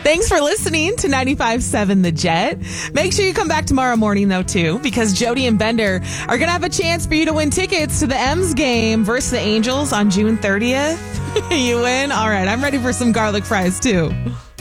Thanks for listening to 95.7 The Jet. Make sure you come back tomorrow morning, though, too, because Jody and Bender are going to have a chance for you to win tickets to the M's game versus the Angels on June 30th. You win? All right, I'm ready for some garlic fries, too.